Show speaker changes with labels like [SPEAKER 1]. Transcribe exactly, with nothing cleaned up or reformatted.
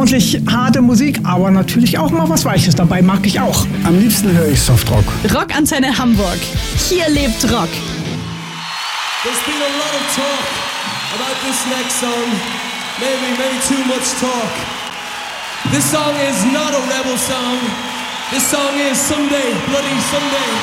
[SPEAKER 1] ordentlich harte Musik, aber natürlich auch mal was Weiches dabei, mag ich auch.
[SPEAKER 2] Am liebsten höre ich Softrock.
[SPEAKER 3] Rockantenne Hamburg. Hier lebt Rock.
[SPEAKER 4] There's been a lot of talk about this next song. Maybe, maybe too much talk. This song is not a rebel song. This song is Someday, Bloody Someday.